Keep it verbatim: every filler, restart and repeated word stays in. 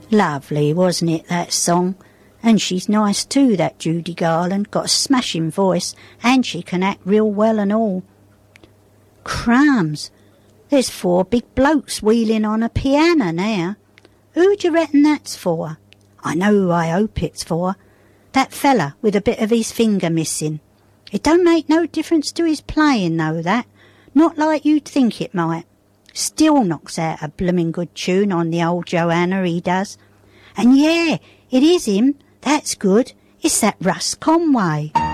Lovely, wasn't it, that song? And she's nice too, that Judy Garland. Got a smashing voice, and she can act real well and all. Crumbs, there's four big blokes wheeling on a piano now. Who do you reckon that's for? I know who I hope it's for. That fella with a bit of his finger missing. It don't make no difference to his playing, though, that. Not like you'd think it might. Still knocks out a blooming good tune on the old Joanna, he does. And yeah, it is him. That's good. It's that Russ Conway.